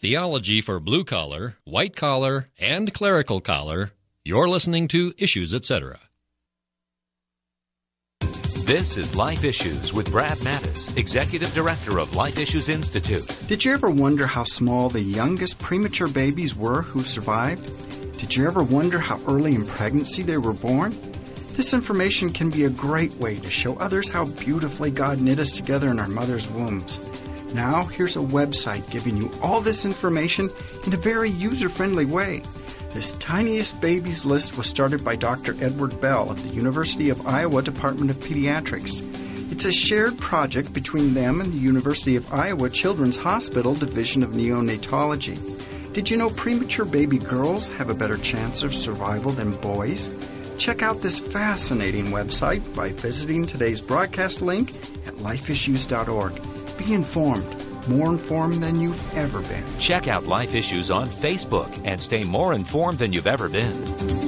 Theology for blue collar, white collar, and clerical collar. You're listening to Issues, Etc. This is Life Issues with Brad Mattis, Executive Director of Life Issues Institute. Did you ever wonder how small the youngest premature babies were who survived? Did you ever wonder how early in pregnancy they were born? This information can be a great way to show others how beautifully God knit us together in our mother's wombs. Now, here's a website giving you all this information in a very user-friendly way. This Tiniest Babies list was started by Dr. Edward Bell of the University of Iowa Department of Pediatrics. It's a shared project between them and the University of Iowa Children's Hospital Division of Neonatology. Did you know premature baby girls have a better chance of survival than boys? Check out this fascinating website by visiting today's broadcast link at lifeissues.org. Be informed. More informed than you've ever been. Check out Life Issues on Facebook and stay more informed than you've ever been.